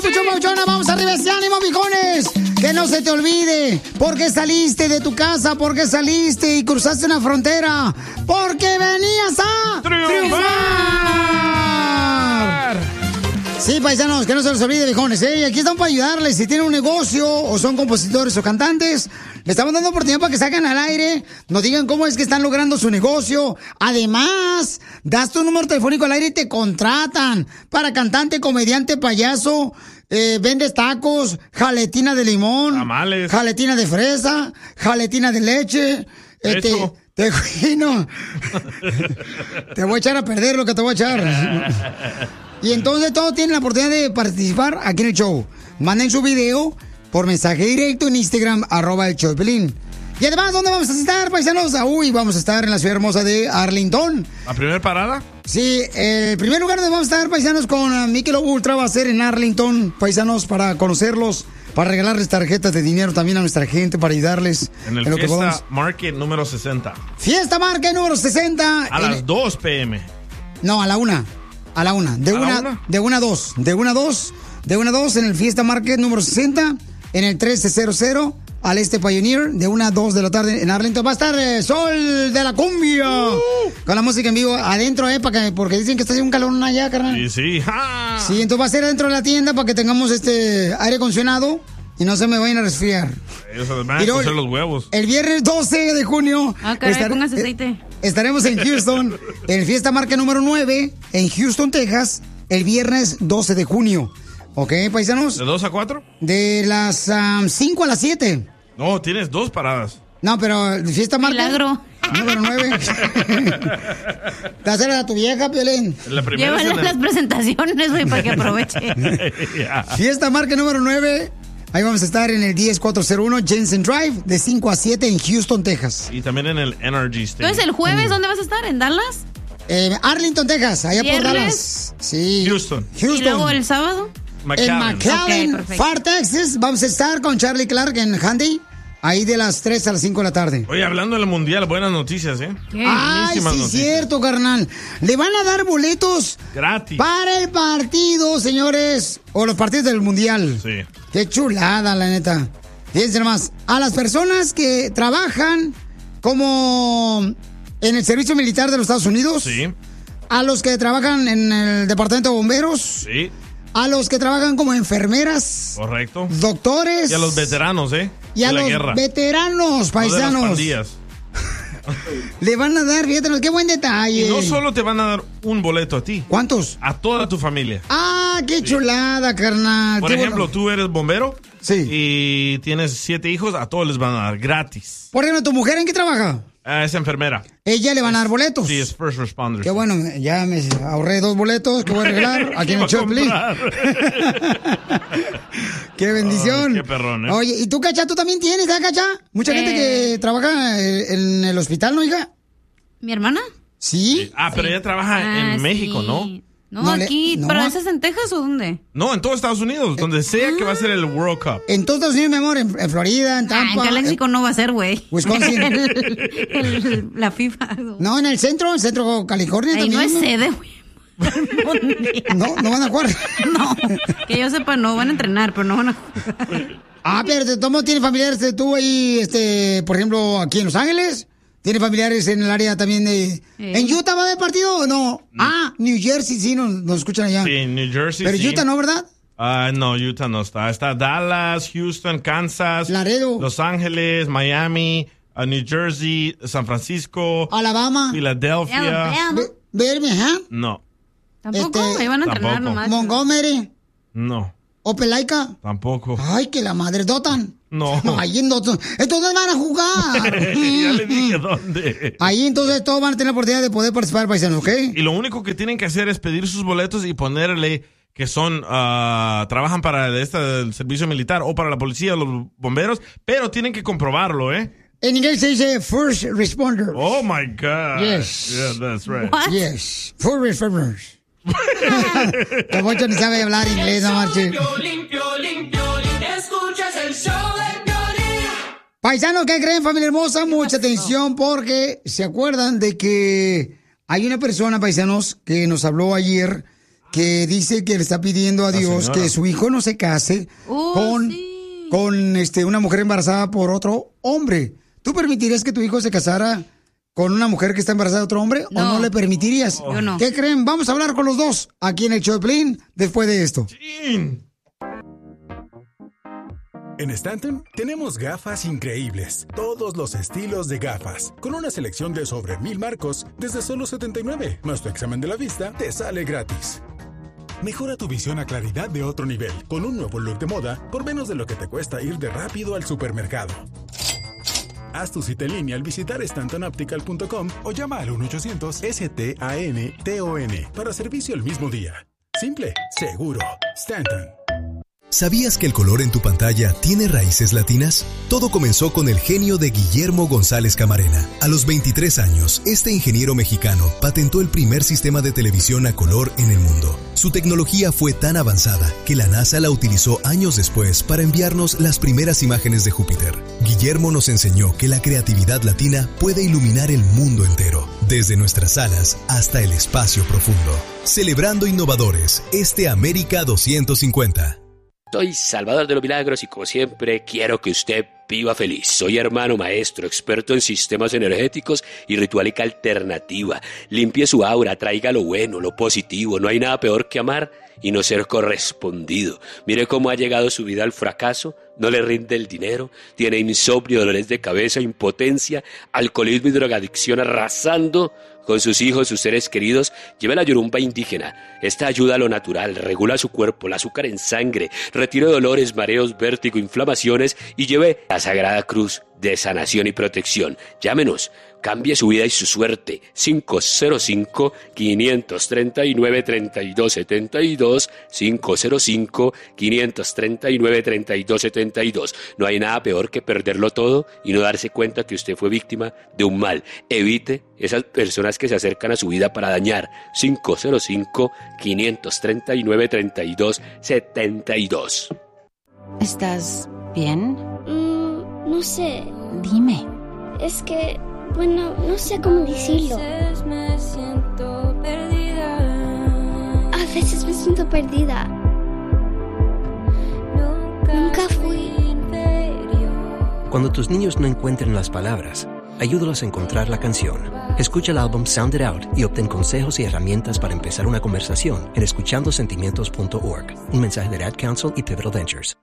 Papuchona, vamos arriba ese ánimo, mijones. Que no se te olvide por qué saliste de tu casa, por qué saliste y cruzaste una frontera, porque venías a triunfar. Sí, paisanos, que no se los olvide, mijones. Aquí estamos para ayudarles. Si tienen un negocio o son compositores o cantantes, le estamos dando oportunidad para que salgan al aire, nos digan cómo es que están logrando su negocio. Además, das tu número telefónico al aire y te contratan para cantante, comediante, payaso. Vendes tacos, jaletina de limón, tamales, jaletina de fresa, jaletina de leche. Te voy a echar a perder lo que te voy a echar. Y entonces todos tienen la oportunidad de participar aquí en el show. Manden su video por mensaje directo en Instagram, @elshowpelín. Y además, ¿dónde vamos a estar, paisanos? Vamos a estar en la ciudad hermosa de Arlington. ¿La primera parada? Sí, el primer lugar donde vamos a estar, paisanos, con Michelob Ultra va a ser en Arlington, paisanos, para conocerlos, para regalarles tarjetas de dinero también a nuestra gente, para ayudarles. En el Fiesta Market número 60. Fiesta Market número 60. A las 2 p.m. No, a la 1. A la 1. De 1 a 2. De 1 a 2 en el Fiesta Market número 60, en el 1300 al Pioneer, de 1 a 2 de la tarde en Arlington. Va a estar Sol de la Cumbia con la música en vivo adentro, porque dicen que está haciendo un calor allá, carnal. Sí. Sí, entonces va a ser adentro de la tienda para que tengamos aire acondicionado y no se me vayan a resfriar. Ellos van a cocer los huevos. El viernes 12 de junio póngase aceite. Estaremos en Houston, en Fiesta Marca número 9, en Houston, Texas, el viernes 12 de junio. ¿Ok, paisanos? ¿De 2 a 4? De las 5 a las 7. No, tienes 2 paradas. No, pero Fiesta Marca Milagro. número 9. Dásela a tu vieja, Piolín. Llévale las presentaciones, güey, para que aproveche. Fiesta Marca número 9. Ahí vamos a estar en el 10401 Jensen Drive, de 5 a 7 en Houston, Texas. Y también en el Energy Stadium. Entonces, ¿el jueves dónde vas a estar? ¿En Dallas? Arlington, Texas, allá por ¿Viernes? Dallas. Sí. Houston. ¿Y luego el sábado? En McAllen, Okay, Far Texas, vamos a estar con Charlie Clark en Handy, ahí de las 3 a las 5 de la tarde. Oye, hablando del Mundial, buenas noticias, ¿eh? Ay, sí, noticias. Cierto, carnal. Le van a dar boletos gratis para el partido, señores, o los partidos del Mundial. Sí. Qué chulada, la neta. Fíjense nomás, a las personas que trabajan como en el servicio militar de los Estados Unidos. Sí. A los que trabajan en el departamento de bomberos. Sí. A los que trabajan como enfermeras. Correcto. Doctores. Y a los veteranos, Y a los veteranos, paisanos. No de las pandillas. Le van a dar, fíjate, qué buen detalle. Y no solo te van a dar un boleto a ti. ¿Cuántos? A toda tu familia. Ah, qué chulada, carnal. Por ejemplo, tú eres bombero. Sí. Y tienes 7 hijos, a todos les van a dar gratis. Por ejemplo, ¿tu mujer en qué trabaja? Es enfermera. ¿Ella le van a dar boletos? Sí, es first responder. Qué bueno, ya me ahorré 2 boletos que voy a arreglar aquí en el Choplin. ¡Qué bendición! Qué perrón, ¿eh? Oye, ¿y tú, Cacha, tú también tienes, Cacha? Mucha gente que trabaja en el hospital, ¿no, hija? ¿Mi hermana? ¿Sí? Pero ella trabaja en México, ¿no? No, aquí, no. ¿pero esa es en Texas o dónde? No, en todo Estados Unidos, donde sea que va a ser el World Cup. En todos Estados Unidos, mi amor, en Florida, en Tampa. En Calexico no va a ser, güey. Wisconsin. La FIFA. No, en el centro California ahí también. no es sede, güey. No van a jugar. No, que yo sepa, no van a entrenar, pero no van a jugar. Pero de todos modos, ¿tienes familiares tú ahí, por ejemplo, aquí en Los Ángeles? ¿Tiene familiares en el área también de... ¿En Utah va a haber partido o no? New Jersey, sí, nos escuchan allá. Sí, New Jersey, pero sí. Utah no, ¿verdad? No, Utah no está. Está Dallas, Houston, Kansas, Laredo, Los Ángeles, Miami, New Jersey, San Francisco, Alabama, Filadelfia. Birmingham. No. Tampoco, ahí van a entrenar nomás. Montgomery. No. ¿Opelaica? Tampoco. Ay, que la madre, Dotan. No. Ahí en Dotan. Entonces van a jugar. Ya le dije dónde. Ahí entonces todos van a tener la oportunidad de poder participar, paisanos, ¿ok? Y lo único que tienen que hacer es pedir sus boletos y ponerle que son, trabajan para el servicio militar o para la policía o los bomberos, pero tienen que comprobarlo, ¿eh? En inglés se dice first responder. Oh my God. Yes. Yeah, that's right. What? Yes. First responders. Que mucho ni sabe hablar inglés, no marche. Escuchas el show de Piolín. Paisanos, ¿qué creen, familia hermosa? Mucha atención porque se acuerdan de que hay una persona, paisanos, que nos habló ayer que dice que le está pidiendo a Dios que su hijo no se case con una mujer embarazada por otro hombre. ¿Tú permitirías que tu hijo se casara con una mujer que está embarazada de otro hombre o no le permitirías? Yo no. ¿Qué creen? Vamos a hablar con los dos aquí en el show de Piolín después de esto. En Stanton tenemos gafas increíbles, todos los estilos de gafas, con una selección de sobre 1,000 marcos desde solo $79, más tu examen de la vista te sale gratis. Mejora tu visión a claridad de otro nivel, con un nuevo look de moda por menos de lo que te cuesta ir de rápido al supermercado. Haz tu cita en línea al visitar StantonOptical.com o llama al 1-800-STANTON para servicio el mismo día. Simple, seguro, Stanton. ¿Sabías que el color en tu pantalla tiene raíces latinas? Todo comenzó con el genio de Guillermo González Camarena. A los 23 años, este ingeniero mexicano patentó el primer sistema de televisión a color en el mundo. Su tecnología fue tan avanzada que la NASA la utilizó años después para enviarnos las primeras imágenes de Júpiter. Guillermo nos enseñó que la creatividad latina puede iluminar el mundo entero, desde nuestras salas hasta el espacio profundo. Celebrando innovadores, América 250. Soy Salvador de los Milagros y como siempre quiero que usted viva feliz. Soy hermano maestro, experto en sistemas energéticos y ritualica alternativa. Limpie su aura, traiga lo bueno, lo positivo. No hay nada peor que amar y no ser correspondido. Mire cómo ha llegado su vida al fracaso. No le rinde el dinero, tiene insomnio, dolores de cabeza, impotencia, alcoholismo y drogadicción arrasando con sus hijos, sus seres queridos. Lleve la yorumba indígena. Esta ayuda a lo natural, regula su cuerpo, el azúcar en sangre, retira dolores, mareos, vértigo, inflamaciones y lleve la Sagrada Cruz de sanación y protección. Llámenos, cambie su vida y su suerte. 505-539-3272, 505-539-3272. No hay nada peor que perderlo todo y no darse cuenta que usted fue víctima de un mal. Evite esas personas que se acercan a su vida para dañar. 505-539-3272. ¿Estás bien? No sé. Dime. Es que, bueno, no sé cómo decirlo. Me siento perdida. A veces me siento perdida. Nunca fui. Cuando tus niños no encuentren las palabras, ayúdalos a encontrar la canción. Escucha el álbum Sound It Out y obtén consejos y herramientas para empezar una conversación en escuchandosentimientos.org. Un mensaje de Ad Council y Pivotal Ventures.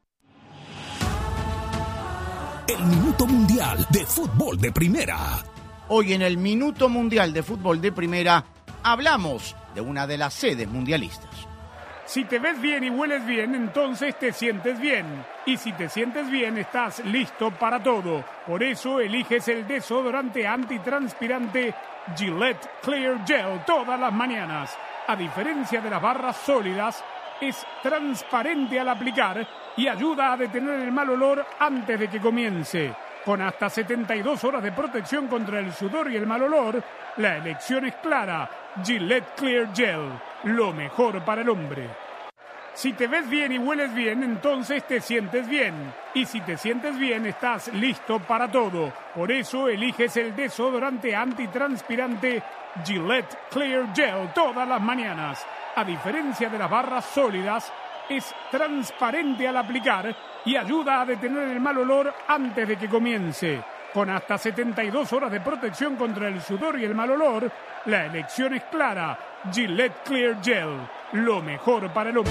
El Minuto Mundial de Fútbol de Primera. Hoy en el Minuto Mundial de Fútbol de Primera hablamos de una de las sedes mundialistas. Si te ves bien y hueles bien, entonces te sientes bien. Y si te sientes bien, estás listo para todo. Por eso eliges el desodorante antitranspirante Gillette Clear Gel todas las mañanas. A diferencia de las barras sólidas, es transparente al aplicar y ayuda a detener el mal olor antes de que comience. Con hasta 72 horas de protección contra el sudor y el mal olor, la elección es clara. Gillette Clear Gel, lo mejor para el hombre. Si te ves bien y hueles bien, entonces te sientes bien. Y si te sientes bien, estás listo para todo. Por eso eliges el desodorante antitranspirante Gillette Clear Gel todas las mañanas. A diferencia de las barras sólidas, es transparente al aplicar y ayuda a detener el mal olor antes de que comience. Con hasta 72 horas de protección contra el sudor y el mal olor, la elección es clara. Gillette Clear Gel, lo mejor para el hombre.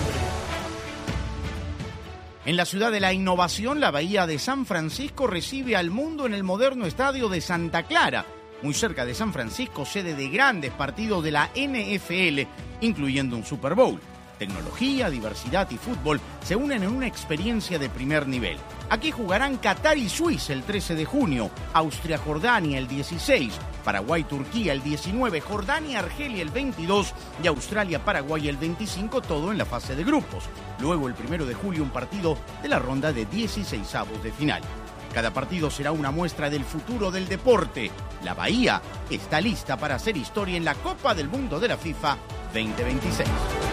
En la ciudad de la innovación, la Bahía de San Francisco recibe al mundo en el moderno estadio de Santa Clara, muy cerca de San Francisco, sede de grandes partidos de la NFL, incluyendo un Super Bowl. Tecnología, diversidad y fútbol se unen en una experiencia de primer nivel. Aquí jugarán Qatar y Suiza el 13 de junio, Austria-Jordania el 16, Paraguay-Turquía el 19, Jordania-Argelia el 22 y Australia-Paraguay el 25, todo en la fase de grupos. Luego el 1 de julio un partido de la ronda de 16avos de final. Cada partido será una muestra del futuro del deporte. La Bahía está lista para hacer historia en la Copa del Mundo de la FIFA 2026.